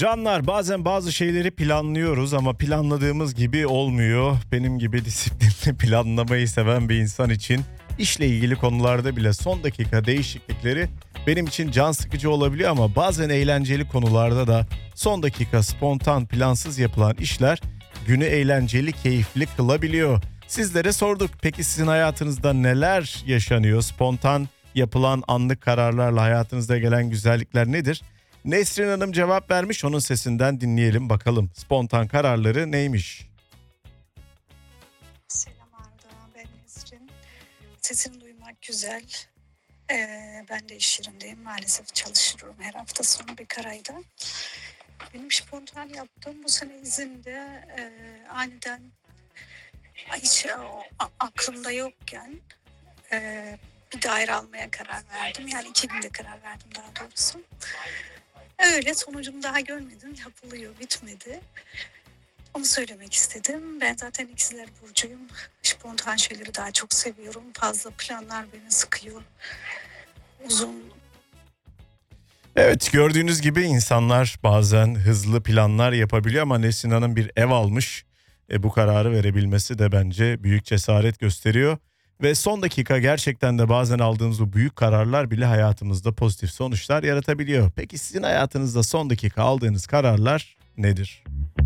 Canlar, bazen bazı şeyleri planlıyoruz ama planladığımız gibi olmuyor. Benim gibi disiplinli planlamayı seven bir insan için işle ilgili konularda bile son dakika değişiklikleri benim için can sıkıcı olabiliyor ama bazen eğlenceli konularda da son dakika spontan plansız yapılan işler günü eğlenceli, keyifli kılabiliyor. Sizlere sorduk. Peki sizin hayatınızda neler yaşanıyor? Spontan yapılan anlık kararlarla hayatınızda gelen güzellikler nedir? Nesrin Hanım cevap vermiş, onun sesinden dinleyelim bakalım. Spontan kararları neymiş? Selam Arda, ben Nesrin. Sesini duymak güzel. Ben de iş yerindeyim. Maalesef çalışıyorum her hafta sonu bir ayda. Benim spontan yaptığım bu sene izinde aniden hiç aklımda yokken bir daire almaya karar verdim. Yani 2 günde karar verdim daha doğrusu. Öyle sonucunu daha görmedim. Yapılıyor, bitmedi. Onu söylemek istedim. Ben zaten ikizler burcuyum. Spontan şeyleri daha çok seviyorum. Fazla planlar beni sıkıyor. Uzun. Evet, gördüğünüz gibi insanlar bazen hızlı planlar yapabiliyor ama Nesrin Hanım bir ev almış. Bu kararı verebilmesi de bence büyük cesaret gösteriyor. Ve son dakika gerçekten de bazen aldığınız o büyük kararlar bile hayatımızda pozitif sonuçlar yaratabiliyor. Peki sizin hayatınızda son dakika aldığınız kararlar nedir?